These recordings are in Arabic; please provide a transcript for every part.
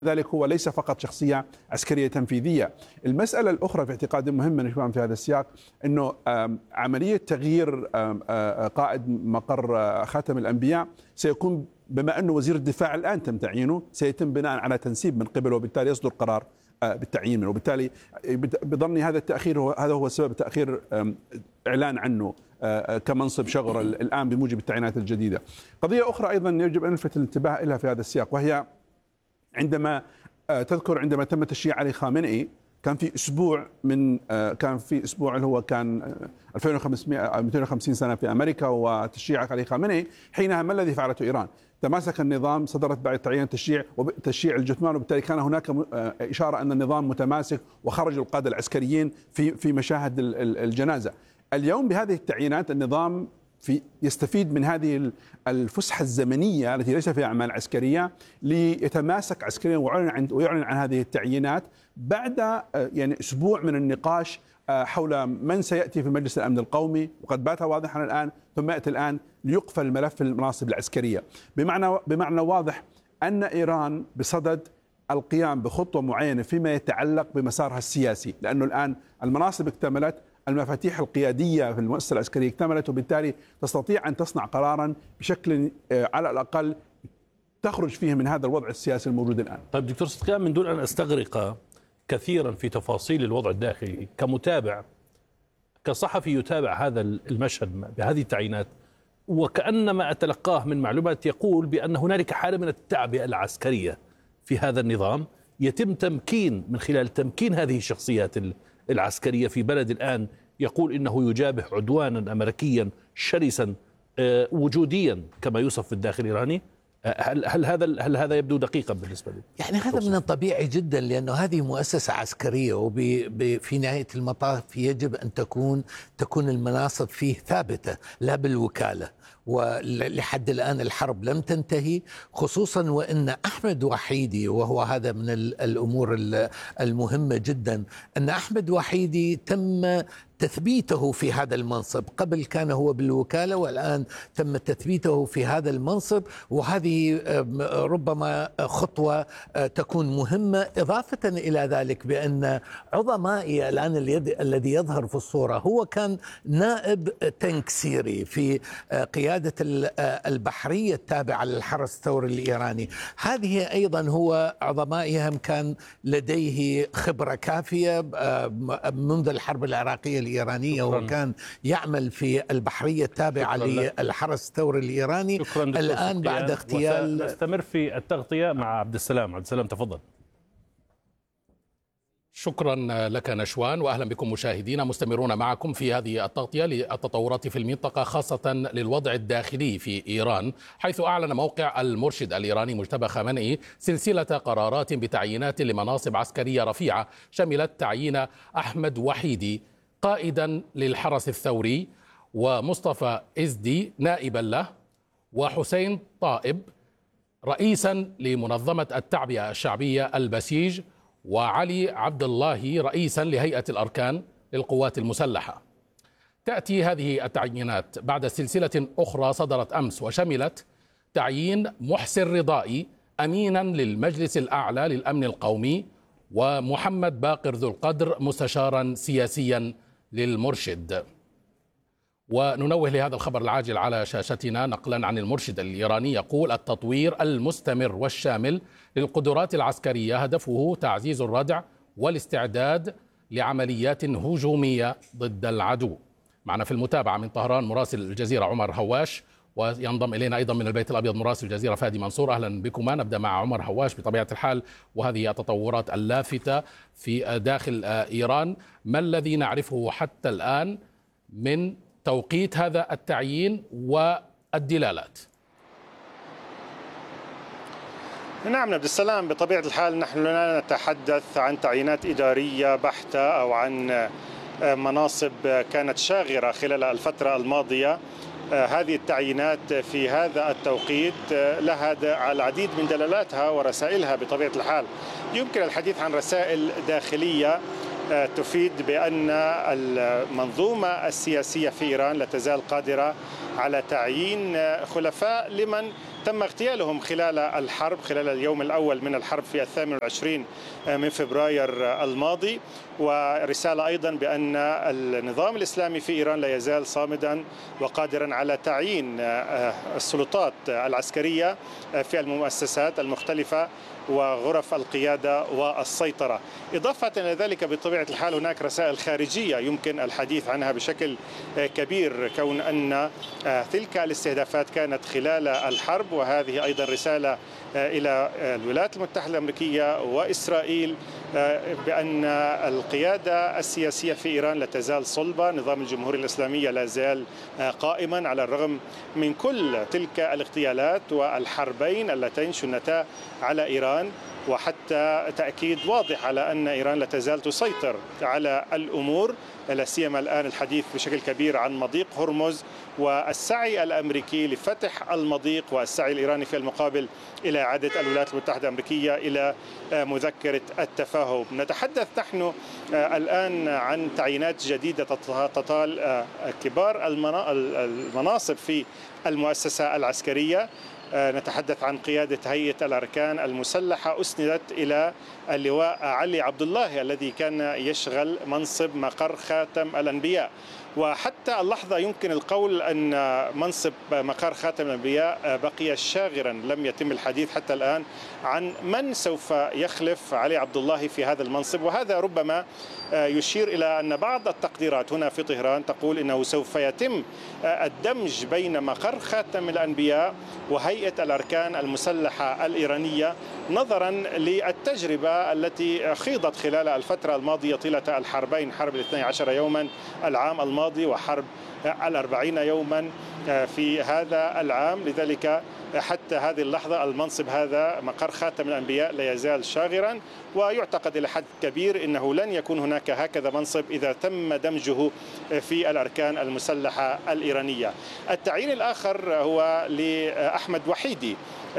ذلك هو ليس فقط شخصية عسكرية تنفيذية. المسألة الأخرى في اعتقادي مهمة نفهم في هذا السياق أنه عملية تغيير قائد مقر خاتم الأنبياء سيكون، بما أنه وزير الدفاع الآن تم تعيينه، سيتم بناء على تنسيب من قبله، وبالتالي يصدر قرار بالتعيين منه، وبالتالي بظني هذا التأخير هذا هو سبب تأخير إعلان عنه كمنصب شغر الآن بموجب التعيينات الجديدة. قضية أخرى أيضا يجب أن نلفت الانتباه لها في هذا السياق، وهي عندما تذكر عندما تم تشييع علي خامنئي كان في اسبوع اللي هو كان 250 سنه في امريكا وتشييع علي خامنئي. حينها ما الذي فعلته ايران؟ تماسك النظام، صدرت بعد تعيين تشييع الجثمان، وبالتالي كان هناك اشاره ان النظام متماسك وخرج القاده العسكريين في مشاهد الجنازه. اليوم بهذه التعيينات النظام يستفيد من هذه الفسحة الزمنية التي ليس فيها أعمال عسكرية ليتماسك عسكريا ويعلن عن هذه التعيينات بعد يعني أسبوع من النقاش حول من سيأتي في مجلس الأمن القومي، وقد بات واضحا الآن، ثم يأتي الآن ليقفل ملف المناصب العسكرية. بمعنى واضح أن إيران بصدد القيام بخطوة معينة فيما يتعلق بمسارها السياسي، لأنه الآن المناصب اكتملت، المفاتيح القيادية في المؤسسة العسكرية اكتملت، وبالتالي تستطيع أن تصنع قرارا بشكل على الأقل تخرج فيه من هذا الوضع السياسي الموجود الآن. طيب دكتور صدقيان، من دون أن أستغرق كثيرا في تفاصيل الوضع الداخلي، كمتابع كصحفي يتابع هذا المشهد بهذه التعيينات، وكأن ما أتلقاه من معلومات يقول بأن هنالك حالة من التعبئة العسكرية في هذا النظام، يتم تمكين من خلال تمكين هذه الشخصيات العسكرية في بلد الآن يقول إنه يجابه عدوانا أمريكيا شرسا وجوديا كما يوصف في الداخل الإيراني. هل هذا يبدو دقيقا بالنسبة لي؟ يعني هذا من الطبيعي جدا، لأنه هذه مؤسسة عسكرية، وفي نهاية المطاف يجب أن تكون المناصب فيه ثابتة لا بالوكالة. ولحد الآن الحرب لم تنتهي، خصوصا وأن أحمد وحيدي، وهو هذا من الأمور المهمة جدا، أن أحمد وحيدي تم تثبيته في هذا المنصب. قبل كان هو بالوكالة، والآن تم تثبيته في هذا المنصب، وهذه ربما خطوة تكون مهمة. إضافة إلى ذلك بأن عظمائي الآن الذي يظهر في الصورة هو كان نائب تنكسيري في قيادة البحرية التابعة للحرس الثوري الإيراني. هذه أيضا هو عظمائهم كان لديه خبرة كافية منذ الحرب العراقية الإيرانية، وكان يعمل في البحرية التابعة للحرس الثوري الإيراني. الآن بعد اغتيال نستمر في التغطية مع عبد السلام. تفضل. شكرا لك نشوان، وأهلا بكم مشاهدينا. مستمرون معكم في هذه التغطية للتطورات في المنطقة، خاصة للوضع الداخلي في إيران، حيث أعلن موقع المرشد الإيراني مجتبى خامنئي سلسلة قرارات بتعيينات لمناصب عسكرية رفيعة، شملت تعيين أحمد وحيدي قائدا للحرس الثوري، ومصطفى إزدي نائبا له، وحسين طائب رئيسا لمنظمة التعبئة الشعبية البسيج، وعلي عبد الله رئيسا لهيئة الأركان للقوات المسلحة. تأتي هذه التعيينات بعد سلسلة أخرى صدرت أمس، وشملت تعيين محسن رضائي أمينا للمجلس الأعلى للأمن القومي، ومحمد باقر ذو القدر مستشارا سياسيا للمرشد. وننوه لهذا الخبر العاجل على شاشتنا نقلا عن المرشد الإيراني يقول: التطوير المستمر والشامل للقدرات العسكرية هدفه تعزيز الردع والاستعداد لعمليات هجومية ضد العدو. معنا في المتابعة من طهران مراسل الجزيرة عمر هواش، وينضم إلينا أيضا من البيت الأبيض مراسل الجزيرة فادي منصور. أهلا بكما. نبدأ مع عمر هواش بطبيعة الحال، وهذه التطورات اللافتة في داخل إيران. ما الذي نعرفه حتى الآن من توقيت هذا التعيين والدلالات؟ نعم عبد السلام، بطبيعة الحال نحن لا نتحدث عن تعيينات إدارية بحتة أو عن مناصب كانت شاغرة خلال الفترة الماضية. هذه التعيينات في هذا التوقيت لها العديد من دلالاتها ورسائلها. بطبيعة الحال يمكن الحديث عن رسائل داخلية تفيد بأن المنظومة السياسية في إيران لا تزال قادرة على تعيين خلفاء لمن تم اغتيالهم خلال الحرب، خلال اليوم الأول من الحرب في 28 من فبراير الماضي. ورسالة أيضا بأن النظام الإسلامي في إيران لا يزال صامدا وقادرا على تعيين السلطات العسكرية في المؤسسات المختلفة وغرف القيادة والسيطرة. إضافة إلى ذلك بطبيعة الحال هناك رسائل خارجية يمكن الحديث عنها بشكل كبير، كون أن تلك الاستهدافات كانت خلال الحرب، وهذه أيضا رسالة إلى الولايات المتحدة الأمريكية وإسرائيل بأن القيادة السياسية في إيران لا تزال صلبة، نظام الجمهورية الإسلامية لا زال قائما على الرغم من كل تلك الاغتيالات والحربين اللتين شنتا على إيران، وحتى تأكيد واضح على أن إيران لا تزال تسيطر على الأمور، لا سيما الآن الحديث بشكل كبير عن مضيق هرمز والسعي الأمريكي لفتح المضيق، والسعي الإيراني في المقابل إلى إعادة الولايات المتحدة الأمريكية إلى مذكرة التفاهم. نتحدث نحن الآن عن تعيينات جديدة تطال كبار المناصب في المؤسسة العسكرية. نتحدث عن قيادة هيئة الأركان المسلحة أسندت إلى اللواء علي عبد الله الذي كان يشغل منصب مقر خاتم الأنبياء. وحتى اللحظة يمكن القول أن منصب مقر خاتم الأنبياء بقي شاغرا، لم يتم الحديث حتى الآن عن من سوف يخلف علي عبد الله في هذا المنصب. وهذا ربما يشير إلى أن بعض التقديرات هنا في طهران تقول إنه سوف يتم الدمج بين مقر خاتم الأنبياء وهيئة الأركان المسلحة الإيرانية، نظرا للتجربة التي خيضت خلال الفترة الماضية طيلة الحربين، حرب 12 يوما العام الماضي وحرب 40 يوما في هذا العام. لذلك حتى هذه اللحظة المنصب هذا مقر خاتم الأنبياء لا يزال شاغرا، ويعتقد إلى حد كبير أنه لن يكون هناك هكذا منصب إذا تم دمجه في الأركان المسلحة الإيرانية. التعيين الآخر هو لأحمد وحيدي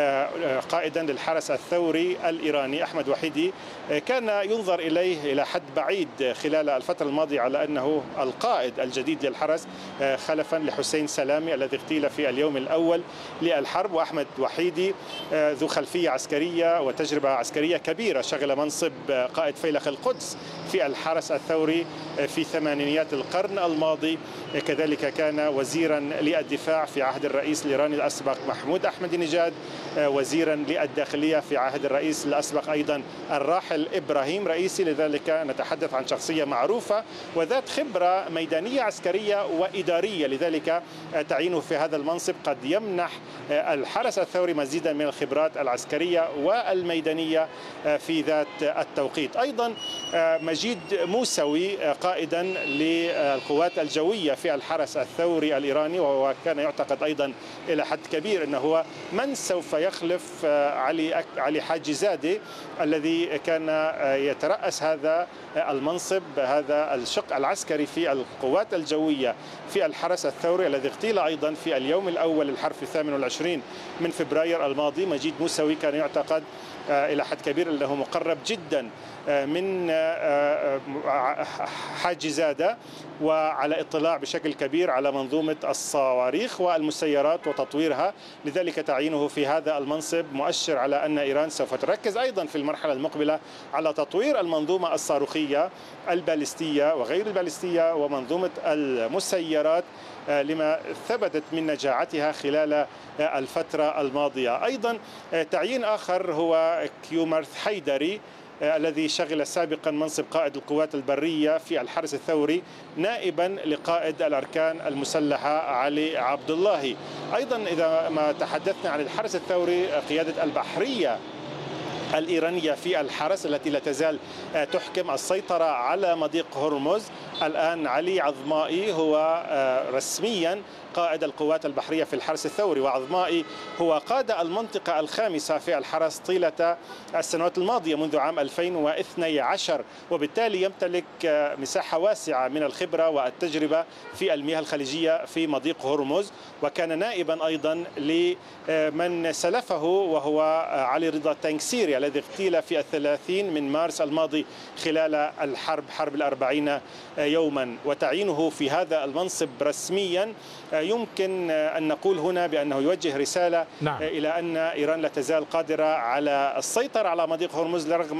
قائدا للحرس الثوري الإيراني. أحمد وحيدي كان ينظر إليه إلى حد بعيد خلال الفترة الماضية على أنه القائد الجديد للحرس خلفا لحسين سلامي الذي اغتيل في اليوم الأول للحرب. وأحمد وحيدي ذو خلفية عسكرية وتجربة عسكرية كبيرة، شغل منصب قائد فيلق القدس في الحرس الثوري في ثمانينيات القرن الماضي، كذلك كان وزيرا للدفاع في عهد الرئيس الإيراني الأسبق محمود أحمدي نجاد، وزيرا للداخلية في عهد الرئيس الأسبق أيضا الراحل إبراهيم رئيسي. لذلك نتحدث عن شخصية معروفة وذات خبرة ميدانية عسكرية وإدارية، لذلك تعيينه في هذا المنصب قد يمنح الحرس الثوري مزيدا من الخبرات العسكرية والميدانية في ذات التوقيت. أيضا مجيد موسوي قائدا للقوات الجوية في الحرس الثوري الإيراني، وهو كان يعتقد أيضا إلى حد كبير أنه هو من سوف يخلف علي حاجي زادي الذي كان يترأس هذا المنصب، هذا الشق العسكري في القوات الجوية في الحرس الثوري الذي اغتيل أيضا في اليوم الأول للحرب في 28 من فبراير الماضي. مجيد موسوي كان يعتقد إلى حد كبير أنه مقرب جدا من حاجي زادة وعلى اطلاع بشكل كبير على منظومة الصواريخ والمسيرات وتطويرها. لذلك تعيينه في هذا المنصب مؤشر على أن إيران سوف تركز أيضا في المرحلة المقبلة على تطوير المنظومة الصاروخية البالستية وغير البالستية ومنظومة المسيرات لما ثبتت من نجاعتها خلال الفترة الماضية. أيضا تعيين آخر هو كيومرث حيدري الذي شغل سابقا منصب قائد القوات البرية في الحرس الثوري نائبا لقائد الأركان المسلحة علي عبد الله. أيضا إذا ما تحدثنا عن الحرس الثوري، قيادة البحرية الإيرانية في الحرس التي لا تزال تحكم السيطرة على مضيق هرمز. الآن علي عظمائي هو رسميا قائد القوات البحرية في الحرس الثوري، وعظمائي هو قاد المنطقة الخامسة في الحرس طيلة السنوات الماضية منذ عام 2012، وبالتالي يمتلك مساحة واسعة من الخبرة والتجربة في المياه الخليجية في مضيق هرمز، وكان نائبا أيضا لمن سلفه وهو علي رضا التنكسيري الذي اغتيل في 30 من مارس الماضي خلال الحرب، حرب 40 يوما وتعيينه في هذا المنصب رسميا يمكن أن نقول هنا بأنه يوجه رسالة إلى أن إيران لا تزال قادرة على السيطرة على مضيق هرمز رغم